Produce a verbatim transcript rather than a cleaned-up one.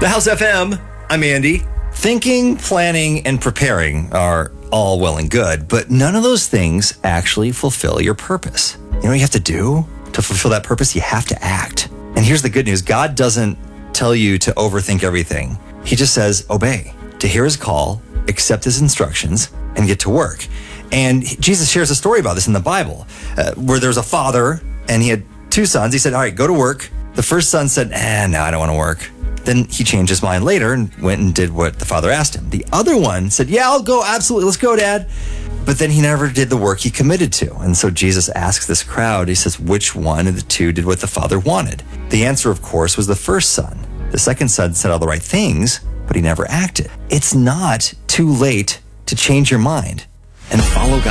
The House F M, I'm Andy. Thinking, planning, and preparing are all well and good, but none of those things actually fulfill your purpose. You know what you have to do to fulfill that purpose? You have to act. And here's the good news. God doesn't tell you to overthink everything. He just says, obey, to hear his call, accept his instructions, and get to work. And Jesus shares a story about this in the Bible, uh, where there's a father and he had two sons. He said, all right, go to work. The first son said, eh, no, I don't want to work. Then he changed his mind later and went and did what the father asked him. The other one said, yeah, I'll go. Absolutely. Let's go, Dad. But then he never did the work he committed to. And so Jesus asks this crowd, he says, which one of the two did what the father wanted? The answer, of course, was the first son. The second son said all the right things, but he never acted. It's not too late to change your mind and follow God.